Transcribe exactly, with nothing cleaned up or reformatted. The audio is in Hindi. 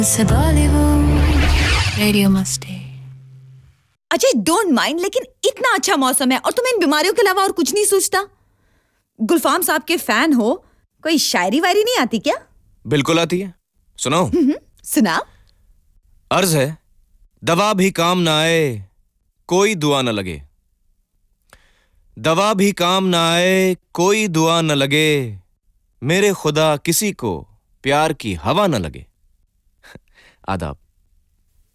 रेडियो मस्ती। अजय डोंट माइंड, लेकिन इतना अच्छा मौसम है और तुम्हें इन बीमारियों के अलावा और कुछ नहीं सोचता? गुलफाम साहब के फैन हो, कोई शायरी वायरी नहीं आती क्या? बिल्कुल आती है, सुनो। सुना। अर्ज है, दवा भी काम ना आए कोई दुआ न लगे, दवा भी काम ना आए कोई दुआ न लगे, मेरे खुदा किसी को प्यार की हवा न लगे। आदाब।